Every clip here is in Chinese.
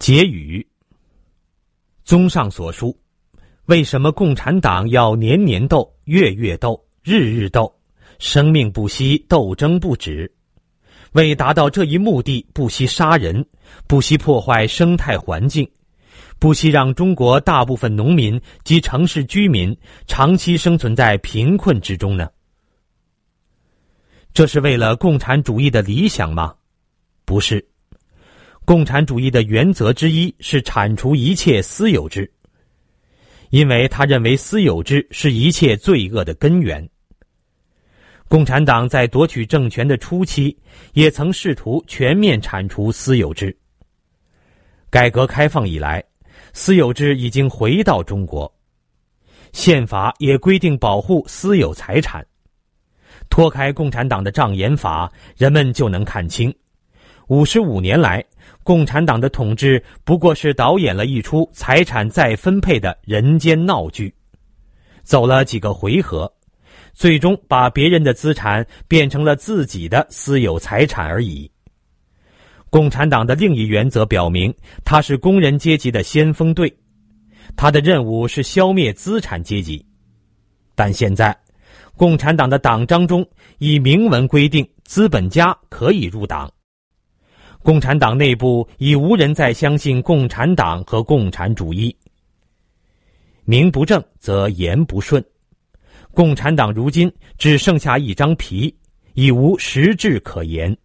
结语。综上所述，为什么共产党要年年斗、月月斗、日日斗，生命不息，斗争不止？为达到这一目的，不惜杀人，不惜破坏生态环境，不惜让中国大部分农民及城市居民长期生存在贫困之中呢？这是为了共产主义的理想吗？不是。共产主义的原则之一是铲除一切私有制，因为他认为私有制是一切罪恶的根源。共产党在夺取政权的初期，也曾试图全面铲除私有制。改革开放以来，私有制已经回到中国，宪法也规定保护私有财产。脱开共产党的障眼法，人们就能看清，55年来，共产党的统治不过是导演了一出财产再分配的人间闹剧，走了几个回合，最终把别人的资产变成了自己的私有财产而已。共产党的另一原则表明，他是工人阶级的先锋队，他的任务是消灭资产阶级。但现在，共产党的党章中已明文规定资本家可以入党。共产党内部已无人再相信共产党和共产主义。名不正则言不顺，共产党如今只剩下一张皮，已无实质可言。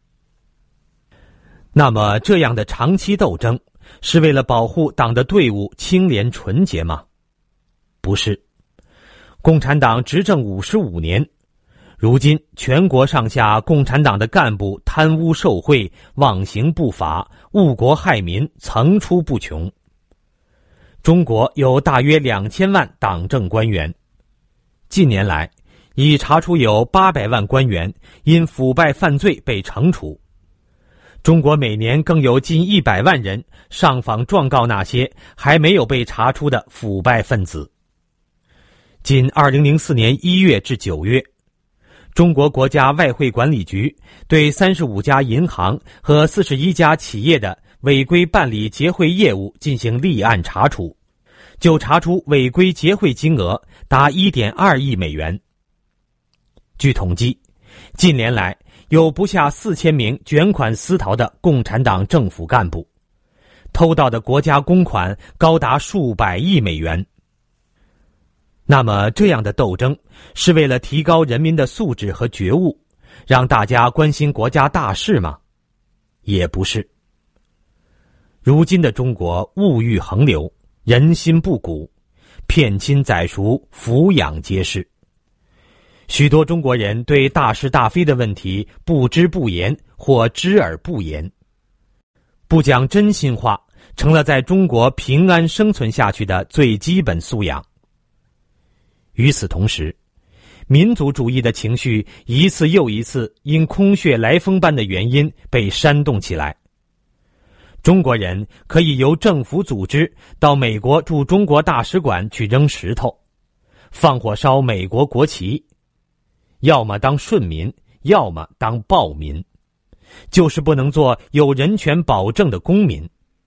那么这样的长期斗争是为了保护党的队伍清廉纯洁吗？不是。共产党执政55年，如今全国上下共产党的干部贪污受贿、妄行不法、误国害民层出不穷。中国有大约2000万党政官员，近年来已查出有800万官员因腐败犯罪被惩处。中国每年更有近100万人上访状告那些还没有被查出的腐败分子。仅2004年1月至9月，中国国家外汇管理局对35家银行和41家企业的违规办理结汇业务进行立案查处，就查出违规结汇金额达1.2亿美元。据统计，近年来有不下4000名卷款私逃的共产党政府干部，偷盗的国家公款高达数百亿美元。那么这样的斗争是为了提高人民的素质和觉悟，让大家关心国家大事吗？也不是。如今的中国物欲横流，人心不古，骗亲宰赎，抚养皆是。许多中国人对大是大非的问题不知不言或知而不言，不讲真心话成了在中国平安生存下去的最基本素养。与此同时，民族主义的情绪一次又一次因空穴来风般的原因被煽动起来。中国人可以由政府组织到美国驻中国大使馆去扔石头，放火烧美国国旗，要么当顺民，要么当暴民，就是不能做有人权保证的公民。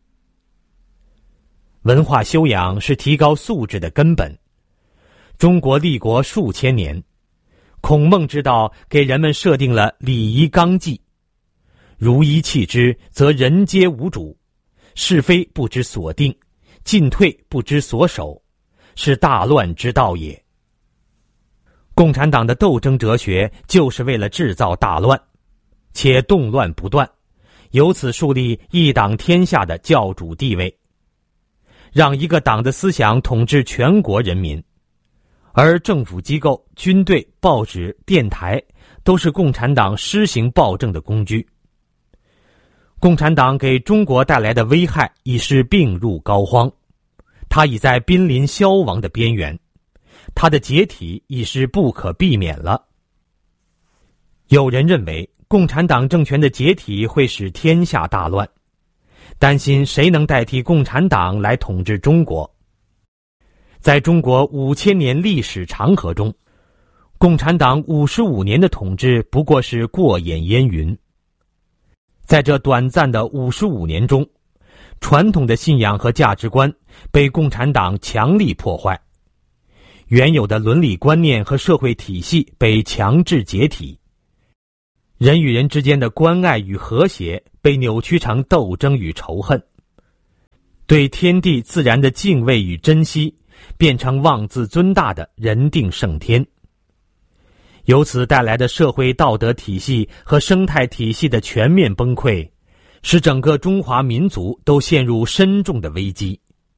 文化修养是提高素质的根本。中国立国数千年，孔孟之道给人们设定了礼仪纲纪，如一弃之，则人皆无主，是非不知所定，进退不知所守，是大乱之道也。共产党的斗争哲学就是为了制造大乱，且动乱不断，由此树立一党天下的教主地位，让一个党的思想统治全国人民。而政府机构、军队、报纸、电台都是共产党施行暴政的工具。共产党给中国带来的危害已是病入膏肓，它已在濒临消亡的边缘，它的解体已是不可避免了。有人认为共产党政权的解体会使天下大乱，担心谁能代替共产党来统治中国。在中国5000年历史长河中，共产党55年的统治不过是过眼烟云。在这短暂的55年中， 传统的信仰和价值观被共产党强力破坏，原有的伦理观念和社会体系被强制解体，人与人之间的关爱与和谐被扭曲成斗争与仇恨，对天地自然的敬畏与珍惜变成妄自尊大的人定胜天。由此带来的社会道德体系和生态体系的全面崩溃，使整个中华民族都陷入深重的危机。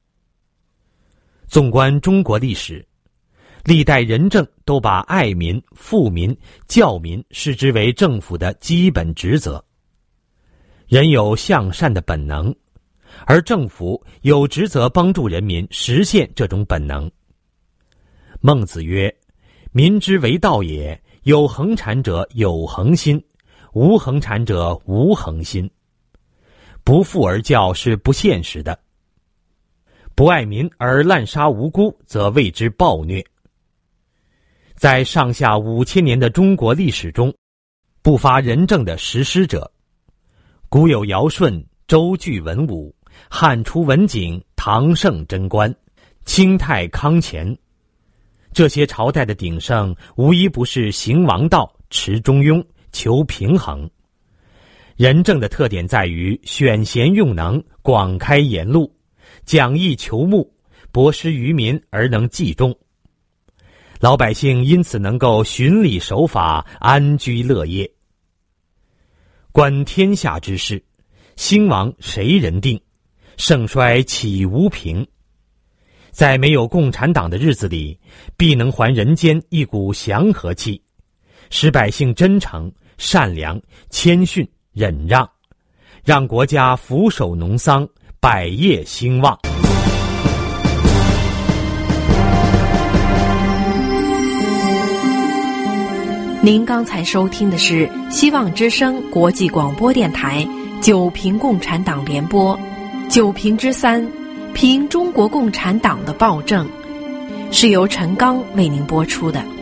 纵观中国历史，历代仁政都把爱民、富民、教民视之为政府的基本职责。人有向善的本能，而政府有职责帮助人民实现这种本能。孟子曰：民之为道也，有恒产者有恒心，无恒产者无恒心。不富而教是不现实的，不爱民而滥杀无辜，则谓之暴虐。在上下5000年的中国历史中，不乏仁政的实施者。古有尧舜、周具文武，汉初文景，唐盛贞观，清太康乾。这些朝代的鼎盛，无一不是行王道，持中庸，求平衡。仁政的特点在于选贤用能，广开言路，讲义求目，博施于民而能济众。老百姓因此能够循礼守法，安居乐业。观天下之事，兴亡谁人定？盛衰岂无凭？在没有共产党的日子里，必能还人间一股祥和气，使百姓真诚、善良、谦逊、忍让，让国家俯首农桑，百业兴旺。 您刚才收听的是希望之声国际广播电台九评共产党联播九评之3，评中国共产党的暴政，是由陈刚为您播出的。